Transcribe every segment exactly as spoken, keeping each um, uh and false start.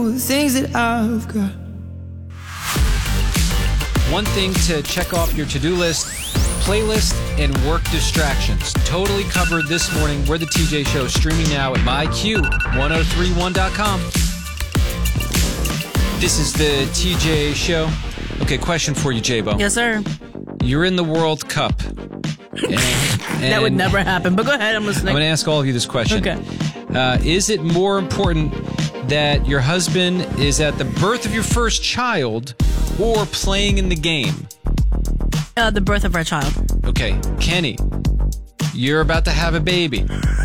The things that I've got. One thing to check off your to-do list, playlist and work distractions. Totally covered this morning. We're the T J Show, streaming now at my Q one oh three one dot com. This is the T J Show. Okay, question for you, J-Bo. Yes, sir. You're in the World Cup. And, and that would never happen, but go ahead, I'm listening. I'm going to ask all of you this question. Okay. Uh, is it more important that your husband is at the birth of your first child or playing in the game? Uh, the birth of our child. Okay, Kenny, you're about to have a baby,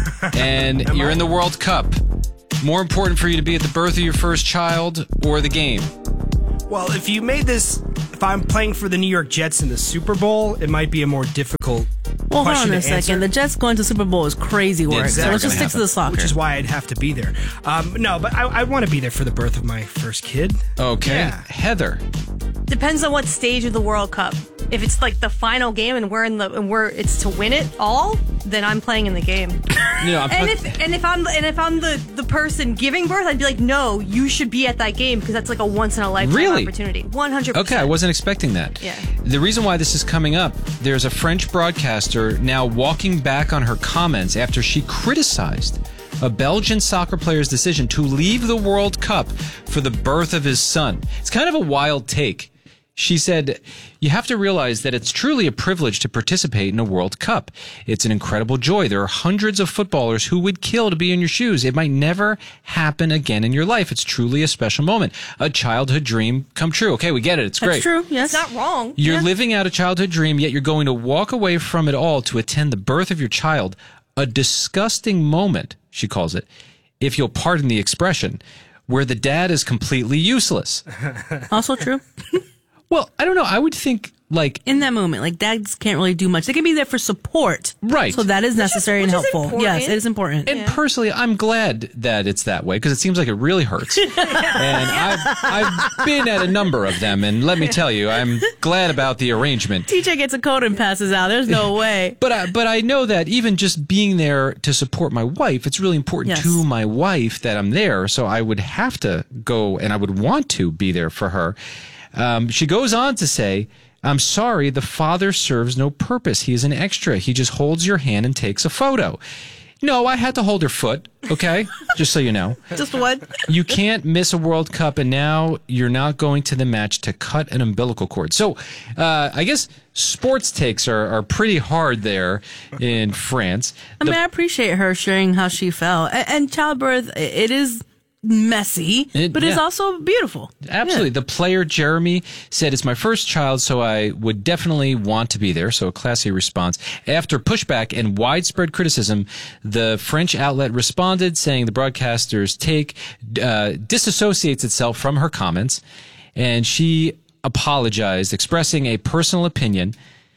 and you're in the World Cup. More important for you to be at the birth of your first child or the game? Well, if you made this, if I'm playing for the New York Jets in the Super Bowl, it might be a more difficult well, hold question on a to answer. second. The Jets going to Super Bowl is crazy work. Exactly. So let's just stick to the soccer. Which is why I'd have to be there. Um, no, but I, I want to be there for the birth of my first kid. Okay. Yeah. Heather. Depends on what stage of the World Cup. If it's like the final game and we're in the and we're it's to win it all, then I'm playing in the game. You know, I'm and talk- if and if I'm and if I'm the, the person giving birth, I'd be like, no, you should be at that game because that's like a once in a lifetime Really? opportunity. One hundred percent. Okay, I wasn't expecting that. Yeah. The reason why this is coming up, there's a French broadcaster now walking back on her comments after she criticized a Belgian soccer player's decision to leave the World Cup for the birth of his son. It's kind of a wild take. She said, you have to realize that it's truly a privilege to participate in a World Cup. It's an incredible joy. There are hundreds of footballers who would kill to be in your shoes. It might never happen again in your life. It's truly a special moment. A childhood dream come true. Okay, we get it. It's great. That's true, yes. It's not wrong. You're Yeah. living out a childhood dream, yet you're going to walk away from it all to attend the birth of your child. A disgusting moment, she calls it, if you'll pardon the expression, where the dad is completely useless. Also true. Well, I don't know. I would think, like... In that moment, like, dads can't really do much. They can be there for support. Right. So that is necessary which and is helpful. important. Yes, it is important. And personally, I'm glad that it's that way because it seems like it really hurts. And I've, I've been at a number of them, and let me tell you, I'm glad about the arrangement. T J gets a coat and passes out. There's no way. But I, but I know that even just being there to support my wife, it's really important Yes. to my wife that I'm there. So I would have to go and I would want to be there for her. Um, she goes on to say, I'm sorry, the father serves no purpose. He is an extra. He just holds your hand and takes a photo. No, I had to hold her foot, okay? Just so you know. Just what? You can't miss a World Cup, and now you're not going to the match to cut an umbilical cord. So uh, I guess sports takes are, are pretty hard there in France. I mean, I appreciate her sharing how she felt. And, and childbirth, it is messy, It- but it's yeah. also beautiful. Absolutely. Yeah. The player, Jeremy, said, it's my first child, so I would definitely want to be there. So a classy response. After pushback and widespread criticism, the French outlet responded, saying the broadcaster's take uh, disassociates itself from her comments. And she apologized, expressing a personal opinion.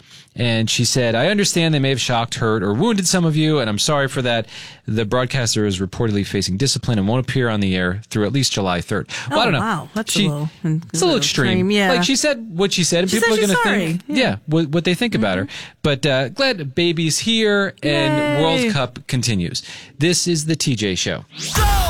And she said, I understand they may have shocked, hurt, or wounded some of you, and I'm sorry for that. The broadcaster is reportedly facing discipline and won't appear on the air through at least July third. Well, Oh, I don't know. wow. That's She- a little, It's a little extreme. Yeah. Like she said what she said, and She people said are going to she's think, sorry. yeah, Yeah. what, what they think about her. But uh, glad baby's here, and Yay. World Cup continues. This is the T J Show. Go!